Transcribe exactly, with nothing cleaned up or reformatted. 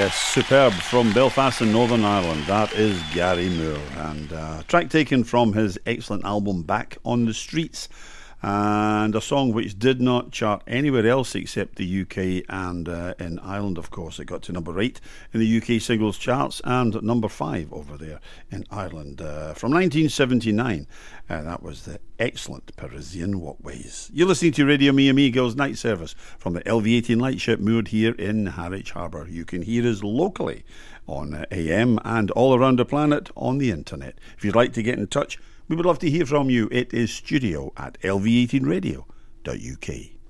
Yes, superb. From Belfast in Northern Ireland, that is Gary Moore. And uh, track taken from his excellent album Back on the Streets. And a song which did not chart anywhere else except the U K and uh, in Ireland, of course. It got to number eight in the U K singles charts and number five over there in Ireland. Uh, from nineteen seventy-nine, uh, that was the excellent Parisian Walkways. You're listening to Radio Me Amigos Night Service from the L V eighteen Lightship moored here in Harwich Harbour. You can hear us locally on uh, A M and all around the planet on the internet. If you'd like to get in touch, we would love to hear from you. It is studio at L V eighteen radio dot U K.